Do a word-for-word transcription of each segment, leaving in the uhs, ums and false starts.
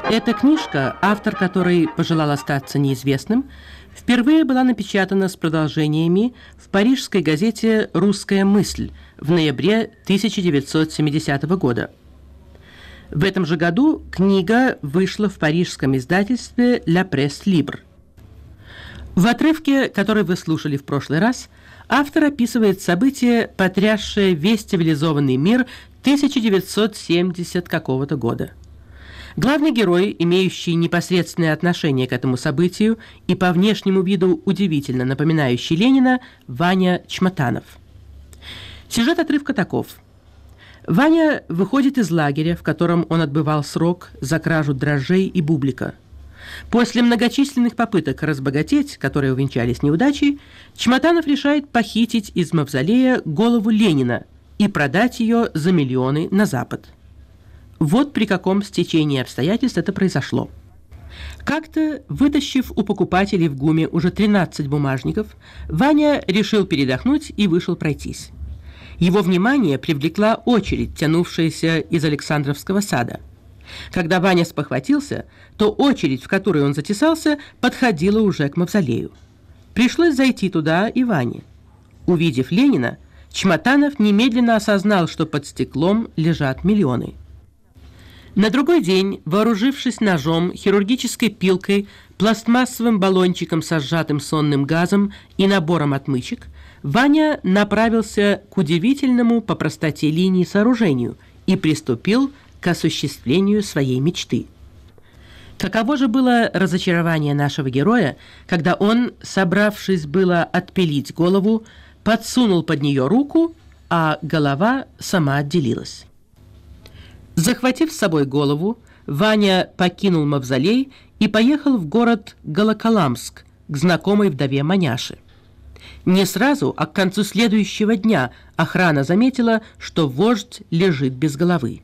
Эта книжка, автор которой пожелал остаться неизвестным, впервые была напечатана с продолжениями в парижской газете «Русская мысль» в ноябре тысяча девятьсот семидесятого года. В этом же году книга вышла в парижском издательстве «La Presse Libre». В отрывке, который вы слушали в прошлый раз, автор описывает события, потрясшие весь цивилизованный мир тысяча девятьсот семидесятого какого-то года. Главный герой, имеющий непосредственное отношение к этому событию и по внешнему виду удивительно напоминающий Ленина, Ваня Чмотанов. Сюжет отрывка таков. Ваня выходит из лагеря, в котором он отбывал срок за кражу дрожжей и бублика. После многочисленных попыток разбогатеть, которые увенчались неудачей, Чмотанов решает похитить из мавзолея голову Ленина и продать ее за миллионы на Запад. Вот при каком стечении обстоятельств это произошло. Как-то, вытащив у покупателей в ГУМе уже тринадцать бумажников, Ваня решил передохнуть и вышел пройтись. Его внимание привлекла очередь, тянувшаяся из Александровского сада. Когда Ваня спохватился, то очередь, в которой он затесался, подходила уже к мавзолею. Пришлось зайти туда и Ване. Увидев Ленина, Чмотанов немедленно осознал, что под стеклом лежат миллионы. На другой день, вооружившись ножом, хирургической пилкой, пластмассовым баллончиком со сжатым сонным газом и набором отмычек, Ваня направился к удивительному по простоте линии сооружению и приступил к осуществлению своей мечты. Каково же было разочарование нашего героя, когда он, собравшись было отпилить голову, подсунул под нее руку, а голова сама отделилась. Захватив с собой голову, Ваня покинул мавзолей и поехал в город Волоколамск к знакомой вдове Маняше. Не сразу, а к концу следующего дня охрана заметила, что вождь лежит без головы.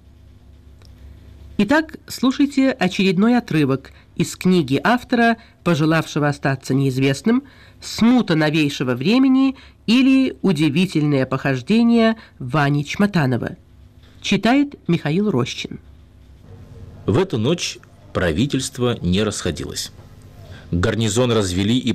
Итак, слушайте очередной отрывок из книги автора, пожелавшего остаться неизвестным, «Смута новейшего времени» или «Удивительное похождение Вани Чмотанова». Читает Михаил Рощин. В эту ночь правительство не расходилось. Гарнизон развели и